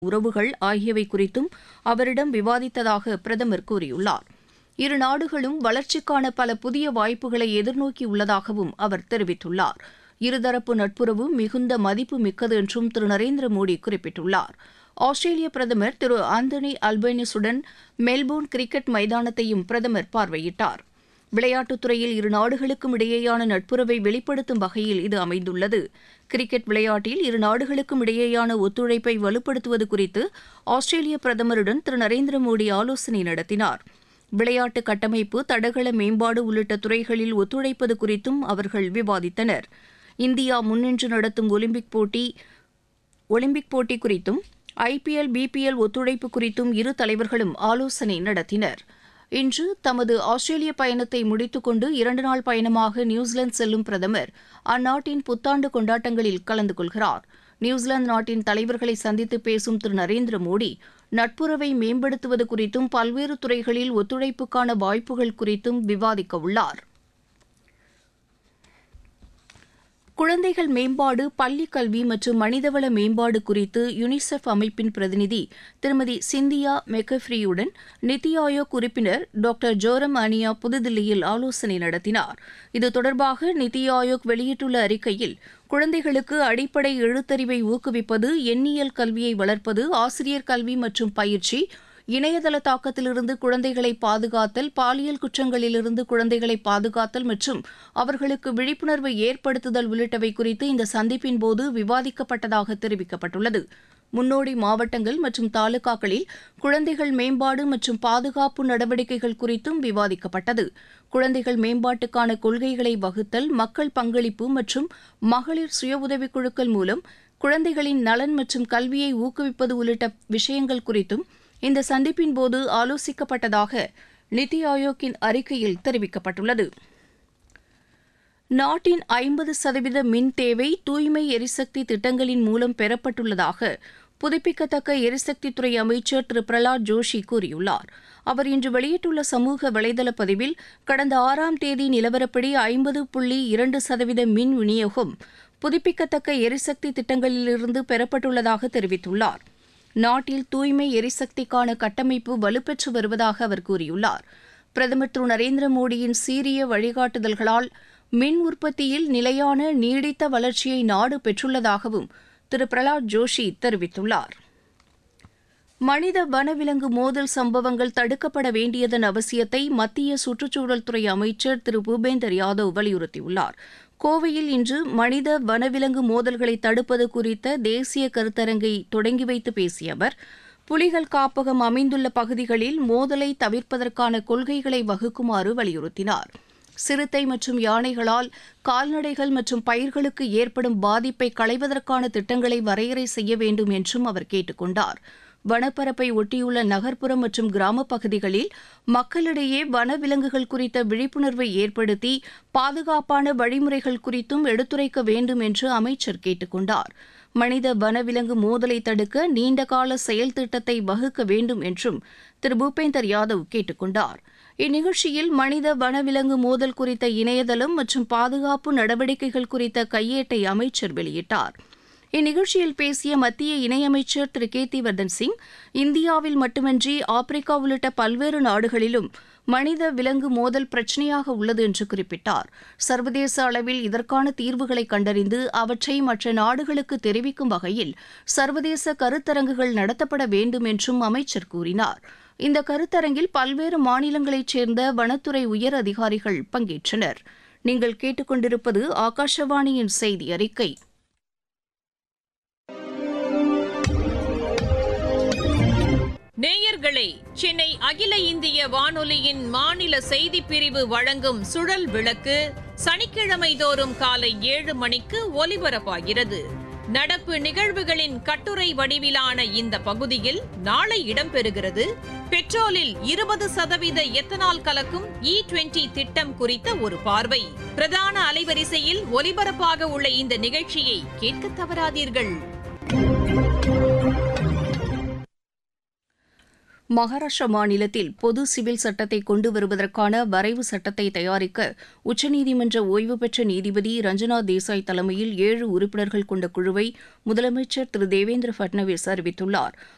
உறவுகள் ஆகியவை குறித்தும் அவரிடம் விவாதித்ததாக பிரதமர் கூறியுள்ளார். இரு நாடுகளும் வளர்ச்சிக்கான பல புதிய வாய்ப்புகளை எதிர்நோக்கியுள்ளதாகவும் அவர் தெரிவித்துள்ளார். இருதரப்பு நட்புறவு மிகுந்த மதிப்பு மிக்கது என்றும் திரு நரேந்திர மோடி குறிப்பிட்டுள்ளார். ஆஸ்திரேலிய பிரதமர் திரு ஆந்தனி அல்பனீஸுடன் மெல்போர்ன் கிரிக்கெட் மைதானத்தையும் பிரதமர் பார்வையிட்டார். விளையாட்டுத் துறையில் இரு நாடுகளுக்கும் இடையேயான நட்புறவை வெளிப்படுத்தும் வகையில் இது அமைந்துள்ளது. கிரிக்கெட் விளையாட்டில் இரு நாடுகளுக்கும் இடையேயான ஒத்துழைப்பை வலுப்படுத்துவது குறித்து ஆஸ்திரேலிய பிரதமருடன் திரு நரேந்திர மோடி ஆலோசனை நடத்தினார். விளையாட்டு கட்டமைப்பு, தடகள மேம்பாடு உள்ளிட்ட துறைகளில் ஒத்துழைப்பது குறித்தும் அவர்கள் விவாதித்தனர். இந்தியா முன்னின்று நடத்தும் ஒலிம்பிக் போட்டி குறித்தும் IPL, BPL ஒத்துழைப்பு குறித்தும் இரு தலைவர்களும் ஆலோசனை நடத்தினர். இன்று தமது ஆஸ்திரேலிய பயணத்தை முடித்துக் கொண்டு 2 நாள் பயணமாக நியூசிலாந்து செல்லும் பிரதமர் அந்நாட்டின் புத்தாண்டு கொண்டாட்டங்களில் கலந்து கொள்கிறார். நியூசிலாந்து நாட்டின் தலைவர்களை சந்தித்து பேசும் திரு நரேந்திர மோடி நட்புறவை மேம்படுத்துவது குறித்தும் பல்வேறு துறைகளில் ஒத்துழைப்புக்கான வாய்ப்புகள் குறித்தும் விவாதிக்க உள்ளார். குழந்தைகள் மேம்பாடு, பள்ளிக் கல்வி மற்றும் மனிதவள மேம்பாடு குறித்து யுனிசெஃப் அமைப்பின் பிரதிநிதி திருமதி சிந்தியா மெக்கஃப்ரியுடன் நித்தி ஆயோக் உறுப்பினர் டாக்டர் ஜோரம் அனியா புதுதில்லியில் ஆலோசனை நடத்தினார். இது தொடர்பாக நித்தி ஆயோக் வெளியிட்டுள்ள அறிக்கையில், குழந்தைகளுக்கு அடிப்படை எழுத்தறிவை ஊக்குவிப்பது, எண்ணியல் கல்வியை வளர்ப்பது, ஆசிரியர் கல்வி மற்றும் பயிற்சி, இணையதள தாக்கத்திலிருந்து குழந்தைகளை பாதுகாத்தல், பாலியல் குற்றங்களிலிருந்து குழந்தைகளை பாதுகாத்தல் மற்றும் அவர்களுக்கு விழிப்புணர்வை ஏற்படுத்துதல் உள்ளிட்டவை குறித்து இந்த சந்திப்பின்போது விவாதிக்கப்பட்டதாக தெரிவிக்கப்பட்டுள்ளது. முன்னோடி மாவட்டங்கள் மற்றும் தாலுகாக்களில் குழந்தைகள் மேம்பாடு மற்றும் பாதுகாப்பு நடவடிக்கைகள் குறித்தும் விவாதிக்கப்பட்டது. குழந்தைகள் மேம்பாட்டுக்கான கொள்கைகளை வகுத்தல், மக்கள் பங்களிப்பு மற்றும் மகளிர் சுய உதவிக் குழுக்கள் மூலம் குழந்தைகளின் நலன் மற்றும் கல்வியை ஊக்குவிப்பது உள்ளிட்ட விஷயங்கள் குறித்தும் இந்த சந்திப்பின்போது ஆலோசிக்கப்பட்டதாக நித்தி ஆயோக்கின் அறிக்கையில் தெரிவிக்கப்பட்டுள்ளது. நாட்டின் 50% மின் தேவை தூய்மை எரிசக்தி திட்டங்களின் மூலம் பெறப்பட்டுள்ளதாக புதுப்பிக்கத்தக்க எரிசக்தித்துறை அமைச்சர் திரு பிரலாத் ஜோஷி கூறியுள்ளார். அவர் இன்று வெளியிட்டுள்ள சமூக வலைதள பதிவில், கடந்த 6ஆம் தேதி நிலவரப்படி 50.2% மின் விநியோகம் புதுப்பிக்கத்தக்க எரிசக்தி திட்டங்களிலிருந்து பெறப்பட்டுள்ளதாக தெரிவித்துள்ளார். நாட்டில் தூய்மை எரிசக்திக்கான கட்டமைப்பு வலுப்பெற்று வருவதாக அவர் கூறியுள்ளார். பிரதமர் திரு நரேந்திர மோடியின் சீரிய வழிகாட்டுதல்களால் மின் உற்பத்தியில் நிலையான நீடித்த வளர்ச்சியை நாடு பெற்றுள்ளதாகவும் திரு பிரலாத் ஜோஷி தெரிவித்துள்ளார். மனித வனவிலங்கு மோதல் சம்பவங்கள் தடுக்கப்பட வேண்டியதன் அவசியத்தை மத்திய சுற்றுச்சூழல் துறை அமைச்சர் திரு பூபேந்தர் யாதவ் வலியுறுத்தியுள்ளார். கோவையில் இன்று மனித வனவிலங்கு மோதல்களை தடுப்பது குறித்த தேசிய கருத்தரங்கை தொடங்கி வைத்து பேசிய அவர், புலிகள் காப்பகம் அமைந்துள்ள பகுதிகளில் மோதலை தவிர்ப்பதற்கான கொள்கைகளை வகுக்குமாறு வலியுறுத்தினார். சிறுத்தை மற்றும் யானைகளால் கால்நடைகள் மற்றும் பயிர்களுக்கு ஏற்படும் பாதிப்பை களைவதற்கான திட்டங்களை வரையறை செய்ய வேண்டும் என்றும் அவர் கேட்டுக் கொண்டார். வனப்பரப்பை ஒட்டியுள்ள நகர்ப்புறம் மற்றும் கிராமப் பகுதிகளில் மக்களிடையே வனவிலங்குகள் குறித்த விழிப்புணர்வை ஏற்படுத்தி பாதுகாப்பான வழிமுறைகள் குறித்தும் எடுத்துரைக்க வேண்டும் என்று அமைச்சர் கேட்டுக் கொண்டார். மனித வனவிலங்கு மோதலை தடுக்க நீண்டகால செயல் திட்டத்தை வகுக்க வேண்டும் என்றும் திரு பூபேந்தர் யாதவ் கேட்டுக் கொண்டார். இந்நிகழ்ச்சியில் மனித வனவிலங்கு மோதல் குறித்த இணையதளம் மற்றும் பாதுகாப்பு நடவடிக்கைகள் குறித்த கையேட்டை அமைச்சர் வெளியிட்டார். இந்நிகழ்ச்சியில் பேசிய மத்திய இணையமைச்சர் திரு கீர்த்திவர்தன் சிங், இந்தியாவில் மட்டுமின்றி ஆப்பிரிக்கா உள்ளிட்ட பல்வேறு நாடுகளிலும் மனித விலங்கு மோதல் பிரச்சினையாக உள்ளது என்று குறிப்பிட்டார். சர்வதேச அளவில் இதற்கான தீர்வுகளை கண்டறிந்து அவற்றை மற்ற நாடுகளுக்கு தெரிவிக்கும் வகையில் சர்வதேச கருத்தரங்குகள் நடத்தப்பட வேண்டும் என்றும் அமைச்சர் கூறினார். இந்த கருத்தரங்கில் பல்வேறு மாநிலங்களைச் சேர்ந்த வனத்துறை உயர் அதிகாரிகள் பங்கேற்றனர். நீங்கள் கேட்டுக்கொண்டிருப்பது ஆகாஷவாணியின் செய்தி அறிக்கை. நேயர்களே, சென்னை அகில இந்திய வானொலியின் மாநில செய்திப் பிரிவு வழங்கும் சுழல் விளக்கு சனிக்கிழமை தோறும் காலை 7 மணிக்கு ஒலிபரப்பாகிறது. நடப்பு நிகழ்வுகளின் கட்டுரை வடிவிலான இந்த பகுதியில் நாளை இடம்பெறுகிறது. பெட்ரோலில் 20% எத்தனால் கலக்கும் E20 திட்டம் குறித்த ஒரு பார்வை. பிரதான அலைவரிசையில் ஒலிபரப்பாக உள்ள இந்த நிகழ்ச்சியை கேட்க தவறாதீர்கள். மகாராஷ்டிரா மாநிலத்தில் பொது சிவில் சட்டத்தை கொண்டு வருவதற்கான வரைவு சட்டத்தை தயாரிக்க உச்சநீதிமன்ற ஓய்வு பெற்ற நீதிபதி ரஞ்சனா தேசாய் தலைமையில் 7 உறுப்பினர்கள் கொண்ட குழுவை முதலமைச்சர் திரு தேவேந்திர பட்னவிஸ் அறிவித்துள்ளார்.